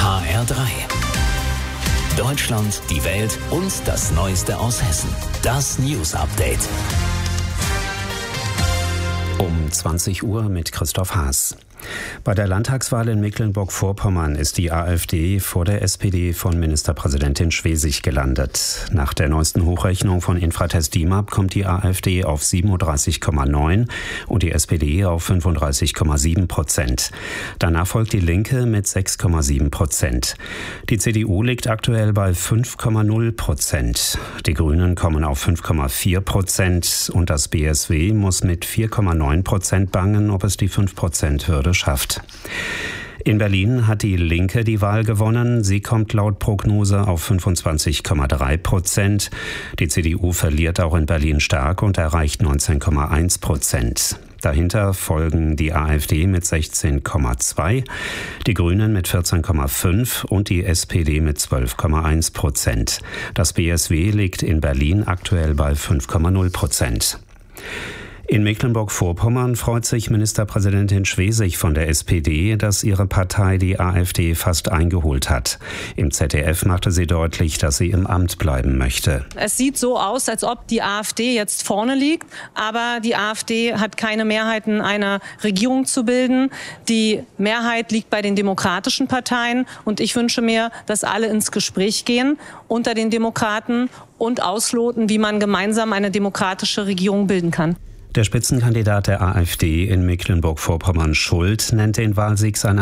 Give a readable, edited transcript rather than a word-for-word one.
HR3. Deutschland, die Welt und das Neueste aus Hessen. Das News Update. Um 20 Uhr mit Christoph Haas. Bei der Landtagswahl in Mecklenburg-Vorpommern ist die AfD vor der SPD von Ministerpräsidentin Schwesig gelandet. Nach der neuesten Hochrechnung von Infratest DIMAP kommt die AfD auf 37,9 und die SPD auf 35,7%. Danach folgt die Linke mit 6,7%. Die CDU liegt aktuell bei 5,0%. Die Grünen kommen auf 5,4% und das BSW muss mit 4,9% bangen, ob es die 5%-Hürde schafft. In Berlin hat die Linke die Wahl gewonnen. Sie kommt laut Prognose auf 25,3%. Die CDU verliert auch in Berlin stark und erreicht 19,1%. Dahinter folgen die AfD mit 16,2%, die Grünen mit 14,5% und die SPD mit 12,1%. Das BSW liegt in Berlin aktuell bei 5,0%. In Mecklenburg-Vorpommern freut sich Ministerpräsidentin Schwesig von der SPD, dass ihre Partei die AfD fast eingeholt hat. Im ZDF machte sie deutlich, dass sie im Amt bleiben möchte. Es sieht so aus, als ob die AfD jetzt vorne liegt, aber die AfD hat keine Mehrheiten, eine Regierung zu bilden. Die Mehrheit liegt bei den demokratischen Parteien und ich wünsche mir, dass alle ins Gespräch gehen unter den Demokraten und ausloten, wie man gemeinsam eine demokratische Regierung bilden kann. Der Spitzenkandidat der AfD in Mecklenburg-Vorpommern, Schult, nennt den Wahlsieg seiner